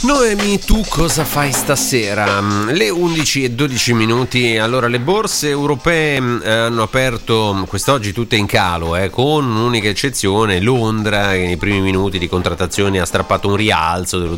Noemi, tu cosa fai stasera? Le 11:12. Allora, le borse europee hanno aperto quest'oggi tutte in calo, con un'unica eccezione, Londra, che nei primi minuti di contrattazione ha strappato un rialzo dello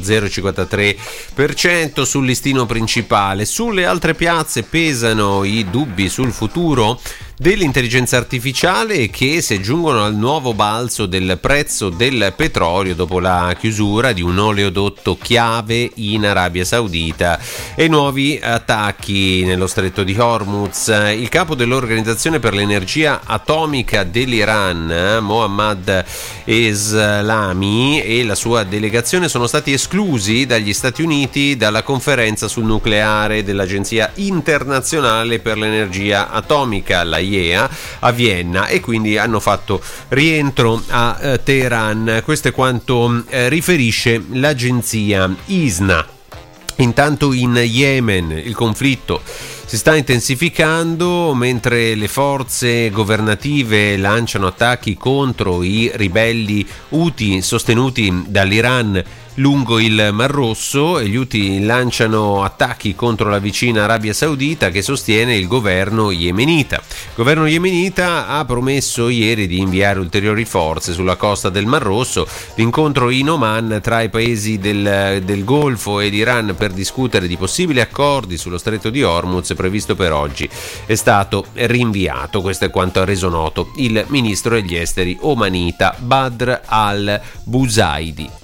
0,53% sul listino principale. Sulle altre piazze pesano i dubbi sul futuro dell'intelligenza artificiale, che si aggiungono al nuovo balzo del prezzo del petrolio dopo la chiusura di un oleodotto chiave in Arabia Saudita e nuovi attacchi nello stretto di Hormuz. Il capo dell'Organizzazione per l'Energia Atomica dell'Iran, Mohammad Eslami, e la sua delegazione sono stati esclusi dagli Stati Uniti dalla conferenza sul nucleare dell'Agenzia Internazionale per l'Energia Atomica, la IEA, a Vienna, e quindi hanno fatto rientro a Teheran. Questo è quanto riferisce l'agenzia ISNA. Intanto in Yemen il conflitto si sta intensificando mentre le forze governative lanciano attacchi contro i ribelli Houthi sostenuti dall'Iran lungo il Mar Rosso, e gli Houthi lanciano attacchi contro la vicina Arabia Saudita, che sostiene il governo yemenita. Il governo yemenita ha promesso ieri di inviare ulteriori forze sulla costa del Mar Rosso. L'incontro in Oman tra i paesi del Golfo ed Iran per discutere di possibili accordi sullo stretto di Hormuz, previsto per oggi, è stato rinviato. Questo è quanto ha reso noto il ministro degli esteri omanita Badr al-Busaidi.